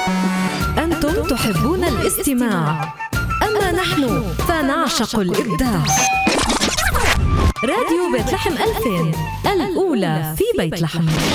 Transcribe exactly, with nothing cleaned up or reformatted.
أنتم تحبون الاستماع، أما نحن فنعشق الإبداع. راديو بيت لحم ألفين، الأولى في بيت لحم.